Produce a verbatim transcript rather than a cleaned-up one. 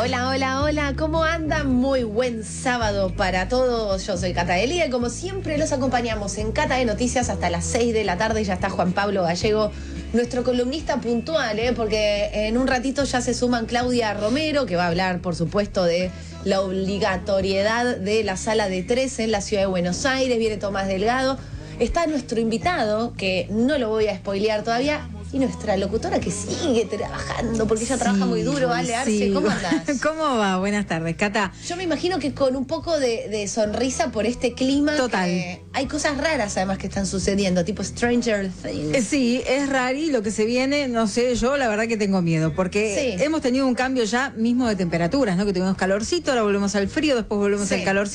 Hola, hola, hola, ¿cómo andan? Muy buen sábado para todos. Yo soy Cata de Lía y como siempre los acompañamos en Cata de Noticias hasta las seis de la tarde. Ya está Juan Pablo Gallego, nuestro columnista puntual, ¿eh? Porque en un ratito ya se suman Claudia Romero, que va a hablar, por supuesto, de la obligatoriedad de la sala de tres en la ciudad de Buenos Aires. Viene Tomás Delgado. Está nuestro invitado, que no lo voy a spoilear todavía, y nuestra locutora que sigue trabajando, porque ella sí, trabaja muy duro. Ale Arce, sí. ¿cómo andás? ¿Cómo va? Buenas tardes, Cata. Yo me imagino que con un poco de, de sonrisa por este clima. Total. Que hay cosas raras además que están sucediendo, tipo Stranger Things. Eh, sí, es rari lo que se viene, no sé, yo la verdad que tengo miedo, porque sí. hemos tenido un cambio ya mismo de temperaturas, ¿no? Que tuvimos calorcito, ahora volvemos al frío, después volvemos sí. al calorcito.